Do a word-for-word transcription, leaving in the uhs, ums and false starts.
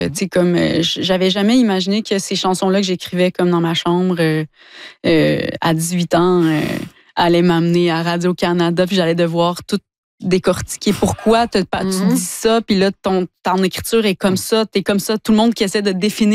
Tu sais, comme euh, j'avais jamais imaginé que ces chansons-là que j'écrivais comme dans ma chambre euh, euh, à dix-huit ans euh, allaient m'amener à Radio-Canada, puis j'allais devoir tout décortiquer. Pourquoi tu Mm-hmm. dis ça, puis là, ton, ton écriture est comme ça, t'es comme ça. Tout le monde qui essaie de définir